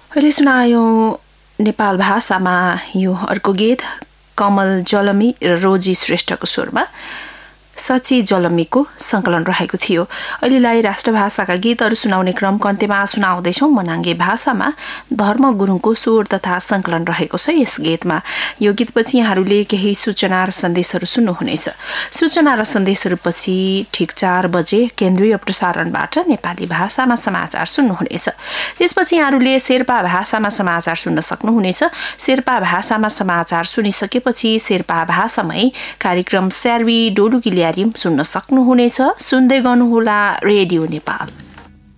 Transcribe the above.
अहिले सुनायो नेपाल भाषामा यो अर्को गीत कमल जलमी र रोजी श्रेष्ठको स्वरमा सची जलमीको संकलन रहेको थियो। अहिलेलाई राष्ट्रभाषाका गीतहरू सुनाउने क्रमको अन्त्यमा सुनाउँदैछौँ। मनाङ्गे भाषामा धर्म गुरुङको स्वर तथा संकलन रहेको छ यस गीतमा। यो गीतपछि यहाँहरूले केही सूचना र सन्देशहरू सुन्नुहुनेछ। सूचना र सन्देशहरूपछि ठिक 4 बजे केन्द्रीय प्रसारणबाट नेपाली भाषामा समाचार सुन्नुहुनेछ। त्यसपछि यहाँहरूले शेर्पा भाषामा समाचार सुन्न सक्नुहुनेछ। शेर्पा भाषामा समाचार सुनिसकेपछि शेर्पा भाषामै कार्यक्रम स्यार्वी डोलुकी ल्यारिम सुन्न सक्नुहुनेछ। सुन्दै गर्नुहोला रेडियो नेपाल।